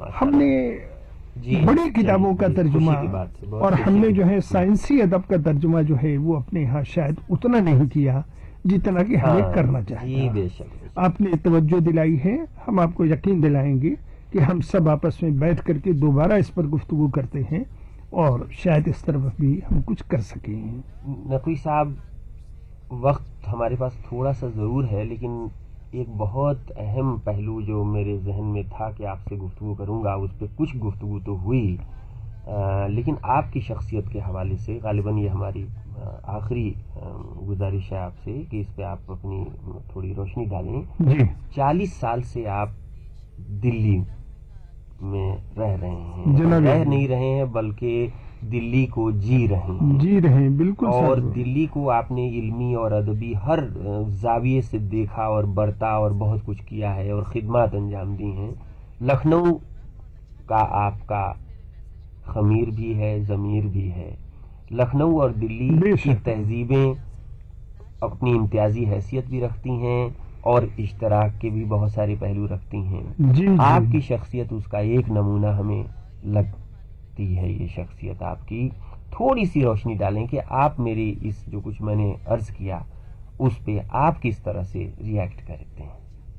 ہم نے بڑی کتابوں کا ترجمہ اور ہم نے جو ہے سائنسی ادب کا ترجمہ جو ہے وہ اپنے یہاں شاید اتنا نہیں کیا جتنا کہ ہمیں کرنا چاہیے. آپ نے توجہ دلائی ہے، ہم آپ کو یقین دلائیں گے کہ ہم سب آپس میں بیٹھ کر کے دوبارہ اس پر گفتگو کرتے ہیں اور شاید اس طرف بھی ہم کچھ کر سکیں. نقوی صاحب، وقت ہمارے پاس تھوڑا سا ضرور ہے، لیکن ایک بہت اہم پہلو جو میرے ذہن میں تھا کہ آپ سے گفتگو کروں گا، اس پہ کچھ گفتگو تو ہوئی، لیکن آپ کی شخصیت کے حوالے سے غالباً یہ ہماری آخری گزارش ہے آپ سے کہ اس پہ آپ اپنی تھوڑی روشنی ڈالیں. 40 سال سے آپ دلی میں رہ رہے ہیں، رہ نہیں رہے ہیں بلکہ دلی کو جی رہے ہیں. بالکل. اور دلی کو آپ نے علمی اور ادبی ہر زاویے سے دیکھا اور برتا اور بہت کچھ کیا ہے اور خدمات انجام دی ہیں. لکھنؤ کا آپ کا خمیر بھی ہے، ضمیر بھی ہے. لکھنؤ اور دلی کی تہذیبیں اپنی امتیازی حیثیت بھی رکھتی ہیں اور اشتراک کے بھی بہت سارے پہلو رکھتی ہیں. آپ کی شخصیت اس کا ایک نمونہ ہمیں لگتی ہے. یہ شخصیت آپ کی تھوڑی سی روشنی ڈالیں کہ آپ میری اس جو کچھ میں نے عرض کیا اس پہ آپ کس طرح سے ریئیکٹ کرتے ہیں.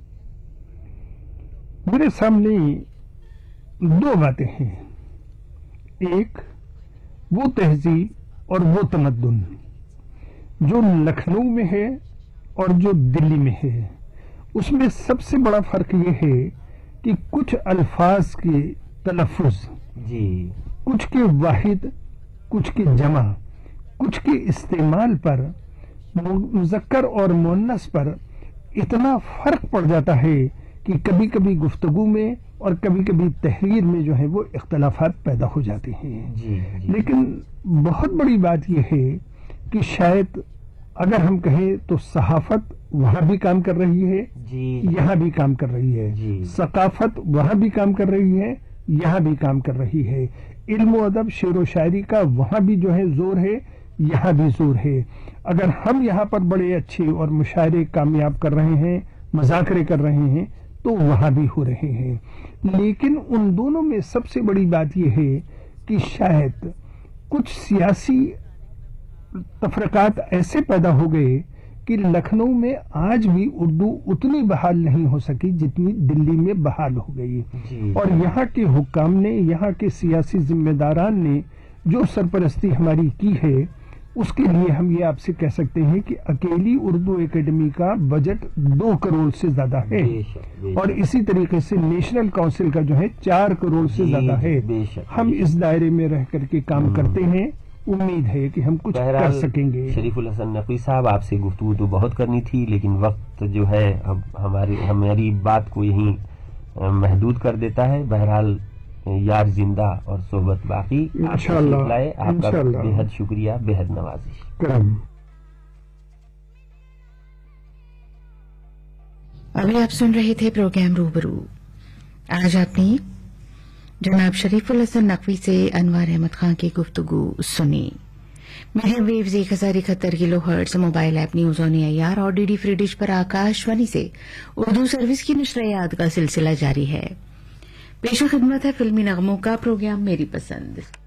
میرے سامنے دو باتیں ہیں. ایک وہ تہذیب اور وہ تمدن جو لکھنؤ میں ہے اور جو دلی میں ہے. اس میں سب سے بڑا فرق یہ ہے کہ کچھ الفاظ کے تلفظ، کچھ کے واحد، کچھ کے جمع، کچھ کے استعمال پر، مذکر اور مؤنث پر اتنا فرق پڑ جاتا ہے کہ کبھی کبھی گفتگو میں اور کبھی کبھی تحریر میں جو ہے وہ اختلافات پیدا ہو جاتے ہیں. لیکن بہت بڑی بات یہ ہے کہ شاید اگر ہم کہیں تو صحافت وہاں بھی کام کر رہی ہے، یہاں بھی کام کر رہی ہے. ثقافت وہاں بھی کام کر رہی ہے، یہاں بھی کام کر رہی ہے. علم و ادب، شعر و شاعری کا وہاں بھی جو ہے زور ہے، یہاں بھی زور ہے. اگر ہم یہاں پر بڑے اچھے اور مشاعرے کامیاب کر رہے ہیں، مذاکرے کر رہے ہیں، تو وہاں بھی ہو رہے ہیں. لیکن ان دونوں میں سب سے بڑی بات یہ ہے کہ شاید کچھ سیاسی تفرقات ایسے پیدا ہو گئے کہ لکھنؤ میں آج بھی اردو اتنی بحال نہیں ہو سکی جتنی دلی میں بحال ہو گئی. اور یہاں کے حکام نے، یہاں کے سیاسی ذمہ داران نے جو سرپرستی ہماری کی ہے، اس کے لیے ہم یہ آپ سے کہہ سکتے ہیں کہ اکیلی اردو اکیڈمی کا بجٹ 2 کروڑ سے زیادہ ہے اور اسی طریقے سے نیشنل کونسل کا جو ہے 4 کروڑ سے زیادہ ہے. ہم اس دائرے میں رہ کر کے کام کرتے ہیں، امید ہے کہ ہم کچھ کر سکیں گے. شریف الحسن نقوی صاحب، آپ سے گفتگو تو بہت کرنی تھی لیکن وقت جو ہے اب ہماری بات کو یہیں محدود کر دیتا ہے. بہرحال یار زندہ اور صحبت باقی. انشاءاللہ. آپ کا بے حد شکریہ، بے حد نوازش. ابھی آپ سن رہے تھے پروگرام روبرو. آج آپ نے جناب شریف الحسن نقوی سے انوار احمد خان کی گفتگو سنی. Medium views 1071 kilo hertz, mobile app news on year اور ڈی ڈی فری ڈش پر آکاشوانی سے اردو سروس کی نشریات کا سلسلہ جاری ہے. پیش خدمت ہے فلمی نغموں کا پروگرام میری پسند.